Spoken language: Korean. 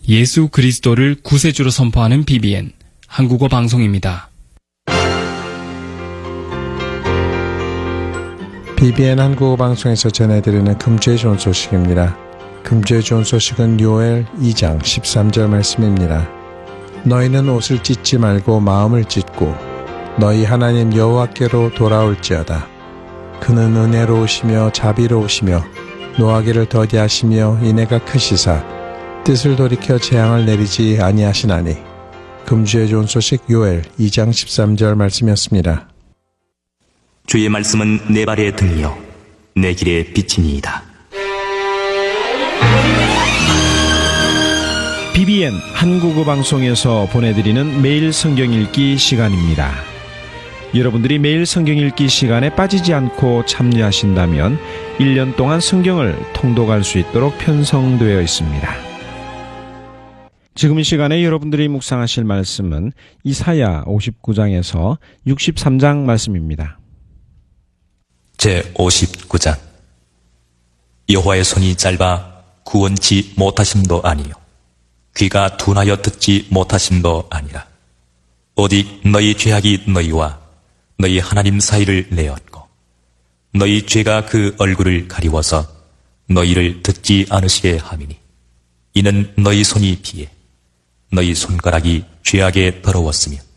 예수 그리스도를 구세주로 선포하는 BBN 한국어 방송입니다. BBN 한국어 방송에서 전해드리는 금주의 좋은 소식입니다. 금주의 좋은 소식은 요엘 2장 13절 말씀입니다. 너희는 옷을 찢지 말고 마음을 찢고 너희 하나님 여호와께로 돌아올지어다. 그는 은혜로우시며 자비로우시며 노하기를 더디하시며 인애가 크시사 뜻을 돌이켜 재앙을 내리지 아니하시나니. 금주의 좋은 소식 요엘 2장 13절 말씀이었습니다. 주의 말씀은 내 발의 등이요 내 길의 빛이니이다. BBN 한국어 방송에서 보내드리는 매일 성경 읽기 시간입니다. 여러분들이 매일 성경 읽기 시간에 빠지지 않고 참여하신다면 1년 동안 성경을 통독할 수 있도록 편성되어 있습니다. 지금 이 시간에 여러분들이 묵상하실 말씀은 이사야 59장에서 63장 말씀입니다. 제59장. 여호와의 손이 짧아 구원치 못하심도 아니요 귀가 둔하여 듣지 못하심도 아니라 오직 너희 죄악이 너희와 너희 하나님 사이를 내었고 너희 죄가 그 얼굴을 가리워서 너희를 듣지 않으시게 함이니 이는 너희 손이 비에 너희 손가락이 죄악에 더러웠으며